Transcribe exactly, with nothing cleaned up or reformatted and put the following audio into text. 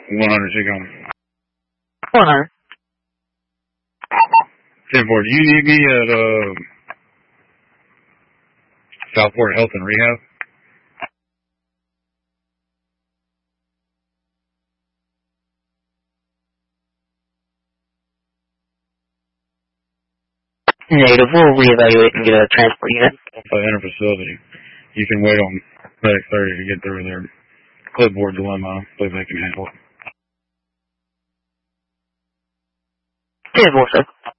one hundred, she going. one hundred. ten four, do you need me at uh, Southport Health and Rehab? Negative. We'll reevaluate and get a transport unit. Uh, in a facility. You can wait on Medic thirty to get through their clipboard dilemma. I believe they can handle it. ten four, sir.